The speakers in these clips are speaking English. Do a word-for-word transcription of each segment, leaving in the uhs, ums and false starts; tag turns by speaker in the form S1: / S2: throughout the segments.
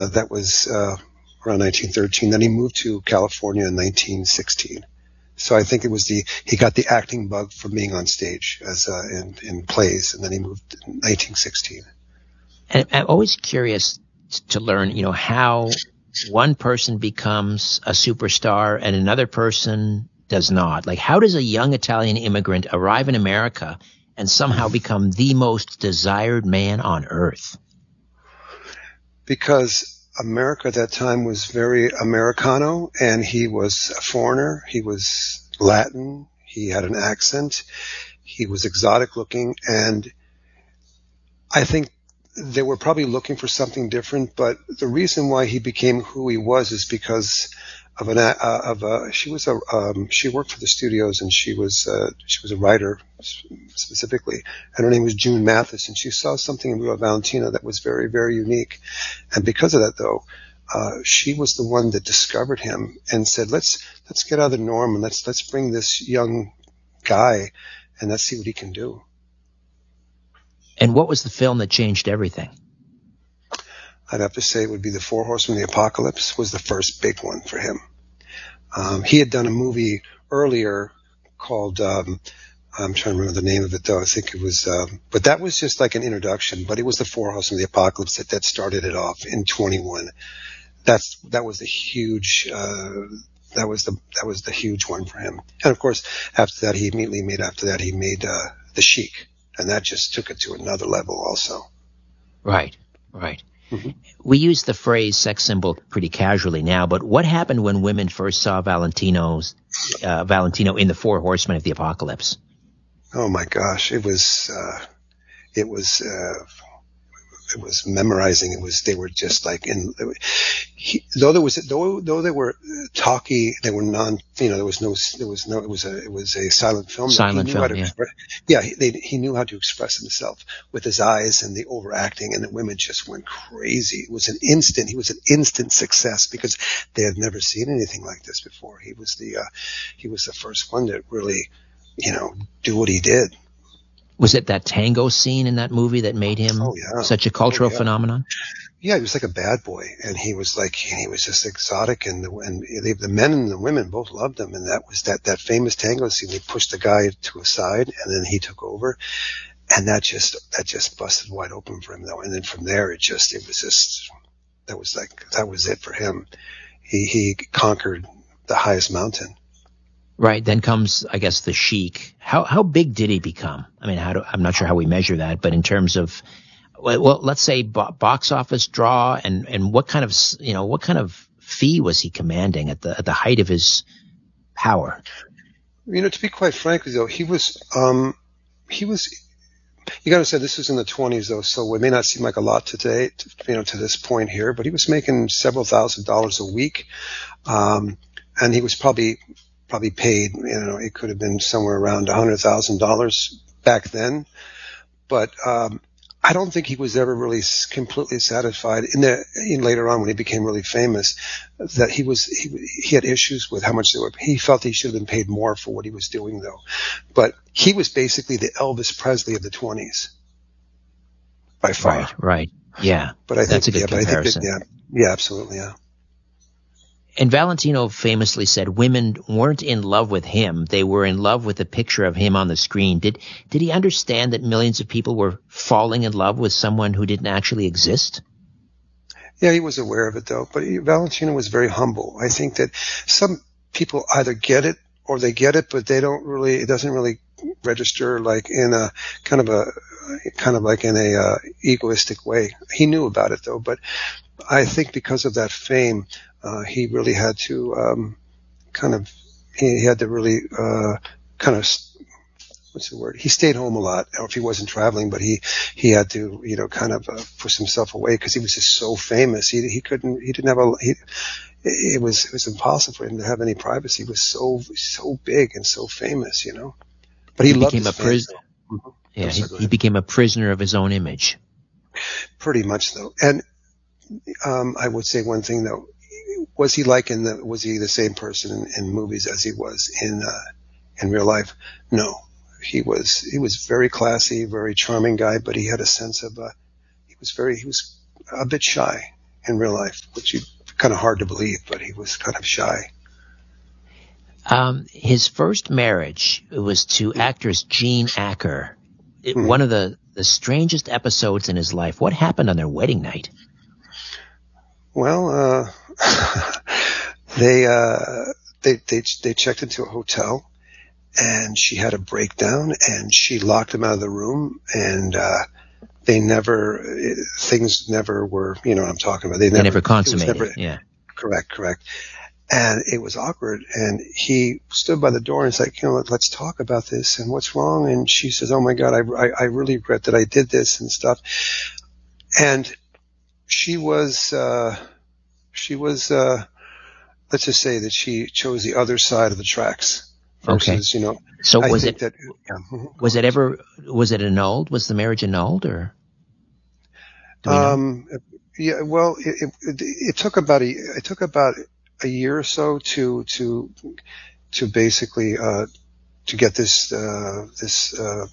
S1: that was uh, around nineteen thirteen. Then he moved to California in nineteen sixteen. So I think it was the he got the acting bug from being on stage as uh, in in plays, and then he moved in nineteen sixteen.
S2: And I'm always curious to learn, you know, how one person becomes a superstar and another person does not. Like, how does a young Italian immigrant arrive in America and somehow become the most desired man on earth?
S1: Because America at that time was very Americano, and he was a foreigner. He was Latin. He had an accent. He was exotic looking, and I think they were probably looking for something different. But the reason why he became who he was is because of an uh, of a she was a um, she worked for the studios, and she was uh, she was a writer specifically, and her name was June Mathis, and she saw something in Rua Valentino that was very, very unique. And because of that, though, uh, she was the one that discovered him and said, let's let's get out of the norm, and let's let's bring this young guy and let's see what he can do.
S2: And what was the film that changed everything?
S1: I'd have to say it would be The Four Horsemen of the Apocalypse was the first big one for him. Um, he had done a movie earlier called, um, I'm trying to remember the name of it though. I think it was, um, but that was just like an introduction, but it was The Four Horsemen of the Apocalypse that, that started it off in twenty-one. That's, that was the huge, uh, that was the, that was the huge one for him. And of course, after that, he immediately made, after that, he made, uh, The Sheik, and that just took it to another level also.
S2: Right, right.
S1: Mm-hmm.
S2: We use the phrase sex symbol pretty casually now, but what happened when women first saw Valentino's, uh, Valentino in The Four Horsemen of the Apocalypse?
S1: Oh my gosh, it was, uh, it was, uh, it was memorizing. It was, they were just like in, he, though there was, though, though they were talky, they were non, you know, there was no, there was no, it was a, it was a silent film.
S2: Silent
S1: he knew
S2: film,
S1: how to
S2: yeah.
S1: Express, yeah, he, they, he knew how to express himself with his eyes and the overacting, and the women just went crazy. It was an instant, he was an instant success because they had never seen anything like this before. He was the, uh, he was the first one to really, you know, do what he did.
S2: Was it that tango scene in that movie that made him
S1: oh, yeah.
S2: such a cultural
S1: oh, yeah.
S2: phenomenon?
S1: Yeah, he was like a bad boy, and he was like, he was just exotic, and the, and the, the men and the women both loved him, and that was that, that famous tango scene. They pushed the guy to a side, and then he took over, and that just, that just busted wide open for him though. And then from there, it just, it was just, that was like, that was it for him. He, he conquered the highest mountain.
S2: Right. Then comes, I guess, The Sheik. How how big did he become? I mean, how do, I'm not sure how we measure that, but in terms of, well, let's say bo- box office draw, and, and what kind of, you know, what kind of fee was he commanding at the at the height of his power?
S1: You know, to be quite frank with you, he was, um, he was. You got to say this was in the twenties though, so it may not seem like a lot today, to, you know, to this point here, but he was making several thousand dollars a week, um, and he was probably. probably paid, you know, it could have been somewhere around one hundred thousand dollars back then. But um, I don't think he was ever really completely satisfied. In the in later on, when he became really famous, that he was he, he had issues with how much they were. He felt he should have been paid more for what he was doing, though. But he was basically the Elvis Presley of the twenties, by far.
S2: Right, right, yeah.
S1: But I
S2: That's
S1: think,
S2: a good
S1: yeah,
S2: comparison.
S1: But I think that, yeah, yeah, absolutely, yeah.
S2: And Valentino famously said women weren't in love with him. They were in love with the picture of him on the screen. Did did he understand that millions of people were falling in love with someone who didn't actually exist?
S1: Yeah, he was aware of it, though. But he, Valentino was very humble. I think that some people either get it or they get it, but they don't really, it doesn't really register like in a kind of a, kind of like in a uh, egoistic way. He knew about it, though. But I think because of that fame, Uh, he really had to um, kind of he, he had to really uh, kind of what's the word? He stayed home a lot, or if he wasn't traveling, but he he had to you know kind of uh, push himself away because he was just so famous. He he couldn't he didn't have a he, it was it was impossible for him to have any privacy. He was so so big and so famous, you know. But he,
S2: he
S1: loved
S2: became
S1: his
S2: a prisoner.
S1: Mm-hmm.
S2: Yeah,
S1: oh, sorry,
S2: he, he became a prisoner of his own image.
S1: Pretty much, though. And um, I would say one thing though. Was he like in the, was he the same person in, in movies as he was in, uh, in real life? No. He was, he was very classy, very charming guy, but he had a sense of, uh, he was very, he was a bit shy. in real life, which is kind of hard to believe, but he was kind of shy.
S2: Um, his first marriage was to actress Jean Acker. It,
S1: Mm-hmm.
S2: One of the, the strangest episodes in his life. What happened on their wedding night?
S1: Well, uh, they, uh, they, they, they checked into a hotel, and she had a breakdown, and she locked him out of the room, and, uh, they never, things never were, you know what I'm talking about. They never,
S2: They never consummated.
S1: Never,
S2: yeah.
S1: Correct, correct. And it was awkward, and he stood by the door and he's like, you know, let's talk about this, and what's wrong? And she says, oh my God, I, I, I really regret that I did this and stuff. And she was, uh, she was, uh, let's just say that she chose the other side of the tracks versus,
S2: okay.
S1: you know,
S2: so
S1: I
S2: was
S1: think
S2: it,
S1: that, yeah.
S2: was it ever, was it annulled? Was the marriage annulled, or? Do we know?
S1: Um, yeah, well, it, it, it took about a, it took about a year or so to, to, to basically, uh, to get this, uh, this, uh,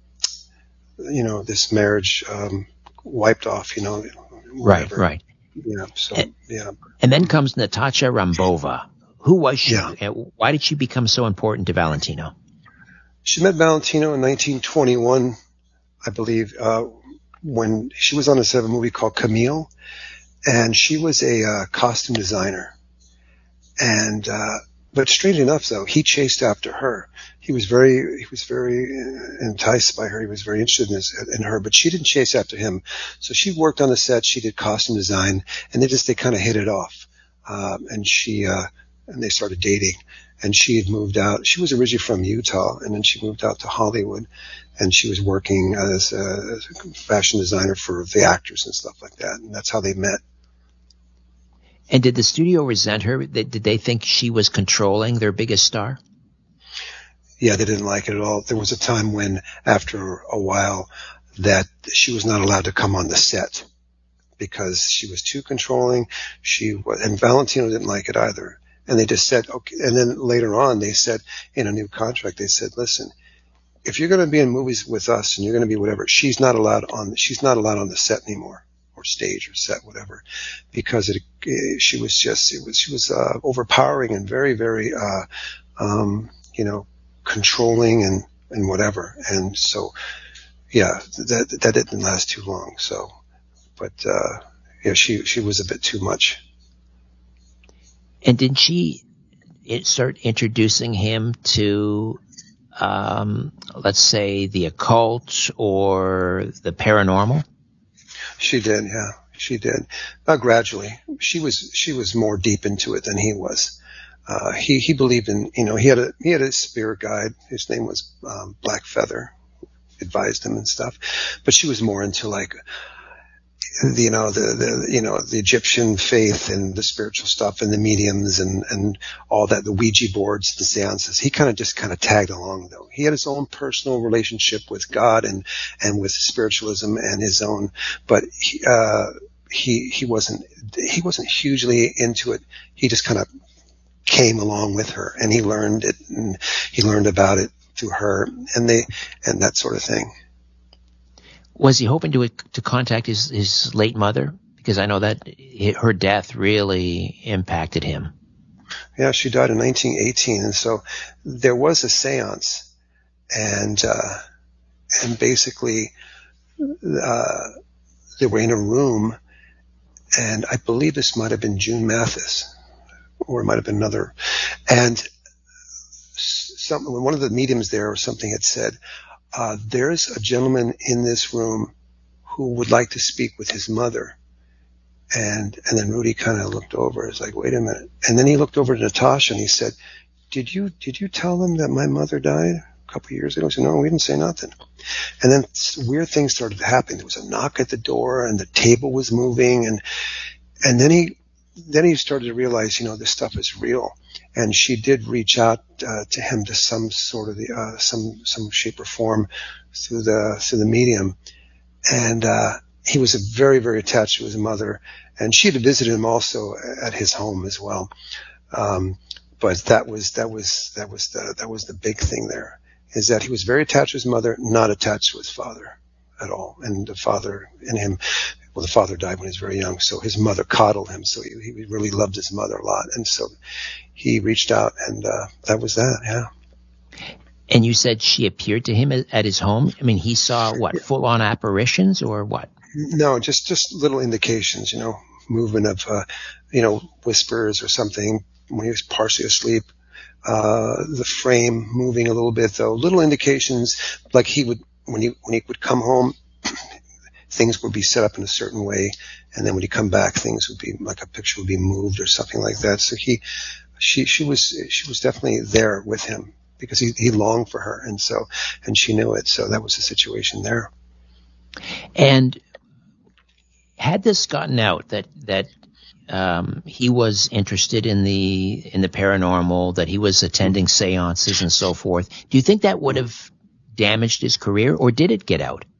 S1: you know, this marriage, um, wiped off, you know,
S2: Right,
S1: whatever.
S2: right.
S1: Yeah. So,
S2: And,
S1: yeah.
S2: and then comes Natasha Rambova. Who was she?
S1: Yeah.
S2: And why did she become so important to Valentino?
S1: She met Valentino in nineteen twenty-one, I believe, uh, when she was on a set of a movie called Camille, and she was a uh, costume designer. And, uh, but strangely enough, though, he chased after her. He was very, he was very enticed by her. He was very interested in, this, in her, but she didn't chase after him. So she worked on the set. She did costume design, and they just, they kind of hit it off. Um, and she, uh, and they started dating. And she had moved out. She was originally from Utah, and then she moved out to Hollywood, and she was working as a, as a fashion designer for the actors and stuff like that. And that's how they met.
S2: And did the studio resent her? Did they think she was controlling their biggest star?
S1: Yeah, they didn't like it at all. There was a time when, after a while, that she was not allowed to come on the set because she was too controlling. She was, and Valentino didn't like it either. And they just said, okay. And then later on, they said in a new contract, they said, listen, if you're going to be in movies with us and you're going to be whatever, she's not allowed on, she's not allowed on the set anymore, or stage or set, whatever, because it, it she was just, it was, she was, uh, overpowering and very, very, uh, um, you know, controlling and, and whatever. And so, yeah, that, that didn't last too long. So, but, uh, yeah, she, she was a bit too much.
S2: And did she start introducing him to, um, let's say, the occult or the paranormal?
S1: She did, yeah, she did. Uh, gradually, she was she was more deep into it than he was. Uh, he he believed in, you know, he had a he had a spirit guide. His name was um, Black Feather, advised him and stuff. But she was more into like, you know, the, the, you know, the Egyptian faith and the spiritual stuff and the mediums and, and all that, the Ouija boards, the seances. He kind of just kind of tagged along though. He had his own personal relationship with God and, and with spiritualism and his own, but he, uh, he, he wasn't, he wasn't hugely into it. He just kind of came along with her and he learned it and he learned about it through her and they, and that sort of thing.
S2: Was he hoping to to contact his, his late mother? Because I know that her death really impacted him.
S1: Yeah, she died in nineteen eighteen, and so there was a seance, and uh, and basically uh, they were in a room, and I believe this might have been June Mathis, or it might have been another, and some one of the mediums there or something had said, Uh, there's a gentleman in this room who would like to speak with his mother. And, and then Rudy kind of looked over. It's like, wait a minute. And then he looked over to Natasha and he said, did you, did you tell them that my mother died a couple of years ago? He said, no, we didn't say nothing. And then weird things started happening. There was a knock at the door and the table was moving. And, and then he, then he started to realize, you know, this stuff is real. And she did reach out uh, to him to some sort of the uh, some some shape or form through the through the medium, and uh, he was a very very attached to his mother, and she had visited him also at his home as well. Um, but that was that was that was the that was the big thing there, is that he was very attached to his mother, not attached to his father. at all. And the father in him, well, the father died when he was very young, so his mother coddled him. So he, he really loved his mother a lot. And so he reached out, and uh, that was that, yeah.
S2: And you said she appeared to him at his home? I mean, he saw, what, yeah. full-on apparitions or what?
S1: No, just, just little indications, you know, movement of, uh, you know, whispers or something when he was partially asleep. Uh, the frame moving a little bit, though. Little indications, like he would, when he, when he would come home, things would be set up in a certain way, and then when he'd come back, things would be, like a picture would be moved or something like that. So he, she, she was, she was definitely there with him because he, he longed for her, and so, and she knew it. So that was the situation there.
S2: And had this gotten out that, that, Um, he was interested in the in the paranormal, that he was attending seances and so forth, do you think that would have damaged his career, or did it get out?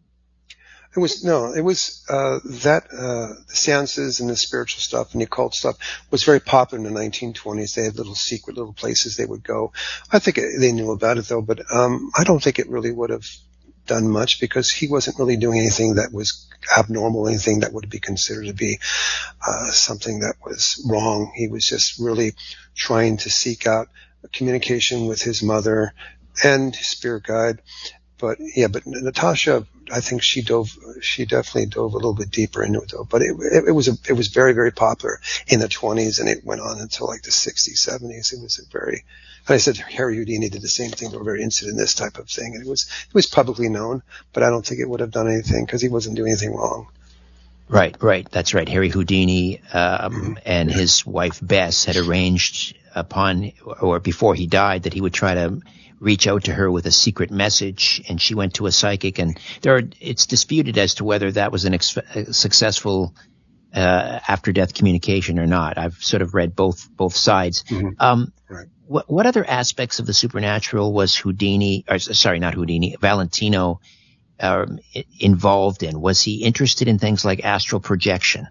S1: It was no, it was uh, that uh, the seances and the spiritual stuff and the occult stuff was very popular in the nineteen twenties. They had little secret little places they would go. I think it, they knew about it though, but um, I don't think it really would have done much because he wasn't really doing anything that was abnormal, anything that would be considered to be uh, something that was wrong. He was just really trying to seek out communication with his mother and his spirit guide. But yeah, but Natasha, I think she dove, she definitely dove a little bit deeper into it though. But it, it, it was a, it was very, very popular in the twenties, and it went on until like the sixties, seventies. It was a very, and I said Harry Houdini did the same thing. They were very interested in this type of thing, and it was, it was publicly known. But I don't think it would have done anything because he wasn't doing anything wrong.
S2: Right, right. That's right. Harry Houdini um, mm-hmm. and yeah. his wife Bess had arranged upon or before he died that he would try to reach out to her with a secret message, and she went to a psychic, and there are, it's disputed as to whether that was an ex- successful uh, after-death communication or not. I've sort of read both both sides.
S1: Mm-hmm.
S2: Um,
S1: right.
S2: what, what other aspects of the supernatural was Houdini, or sorry, not Houdini, Valentino uh, involved in? Was he interested in things like astral projection?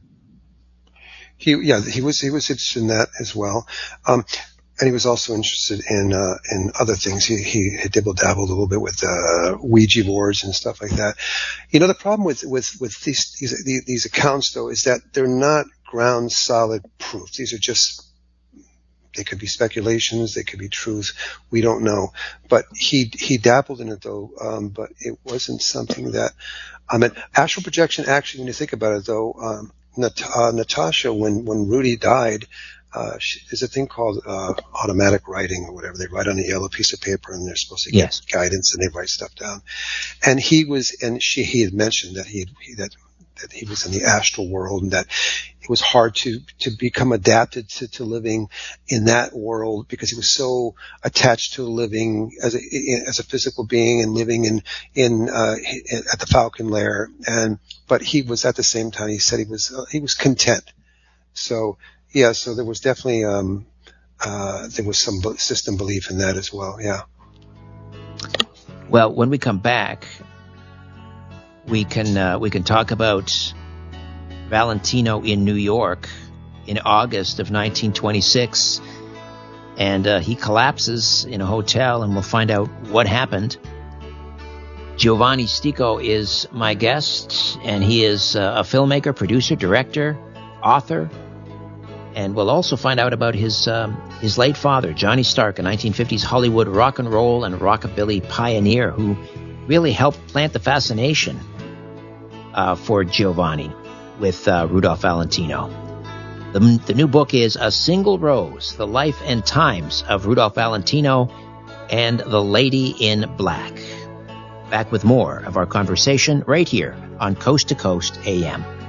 S1: He, yeah, he was he was interested in that as well. Um, And he was also interested in uh, in other things. He he had dibble dabbled a little bit with uh, Ouija boards and stuff like that. You know, the problem with with with these these these accounts though is that they're not ground solid proof. These are just, they could be speculations, they could be truth. We don't know. But he he dabbled in it though. Um, but it wasn't something that I mean. Astral projection. Actually, when you think about it though, um, Nat- uh, Natasha, when when Rudy died. Uh, she, there's a thing called uh, automatic writing or whatever. They write on a yellow piece of paper, and they're supposed to get
S2: yes.
S1: guidance, and they write stuff down. And he was, and she, he had mentioned that he, he that that he was in the astral world, and that it was hard to to become adapted to, to living in that world because he was so attached to living as a as a physical being and living in in uh, at the Falcon Lair. And but he was at the same time. He said he was uh, he was content. So. Yeah, so there was definitely um, uh, there was some system belief in that as well. Yeah.
S2: Well, when we come back, we can uh, we can talk about Valentino in New York in August of nineteen twenty-six, and uh, he collapses in a hotel, and we'll find out what happened. Giovanni Stico is my guest, and he is uh, a filmmaker, producer, director, author. And we'll also find out about his um, his late father, Johnny Stark, a nineteen fifties Hollywood rock and roll and rockabilly pioneer who really helped plant the fascination uh, for Giovanni with uh, Rudolph Valentino. The, the new book is A Single Rose, The Life and Times of Rudolph Valentino and the Lady in Black. Back with more of our conversation right here on Coast to Coast A M.